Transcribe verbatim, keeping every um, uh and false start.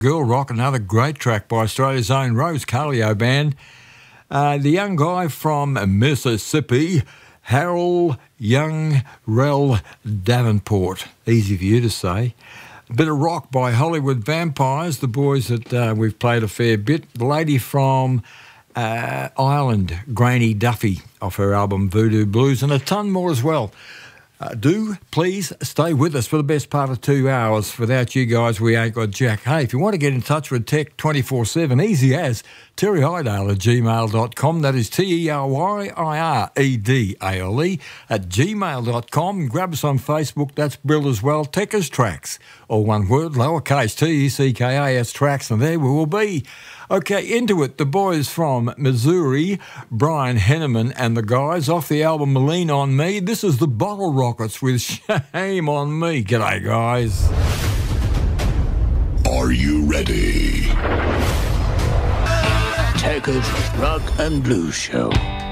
Girl Rock, another great track by Australia's own Rose Carlio Band. Uh, the young guy from Mississippi, Harold Young Rel Davenport. Easy for you to say. A bit of rock by Hollywood Vampires, the boys that uh, we've played a fair bit. The lady from uh, Ireland, Granny Duffy, off her album Voodoo Blues, and a ton more as well. Uh, do please stay with us for the best part of two hours. Without you guys, we ain't got jack. Hey, if you want to get in touch with Tech twenty-four seven, easy as Terry Idale at gmail dot com. That is T E R Y I R E D A L E at gmail dot com. Grab us on Facebook. That's Brill as well. Techers Tracks, all one word, lowercase T E C K A S Tracks, and there we will be. Okay, into it. The boys from Missouri, Brian Henneman and the guys, off the album Lean On Me. This is the Bottle Rockets with Shame On Me. G'day, guys. Are you ready? Techers Rock and Blues Show.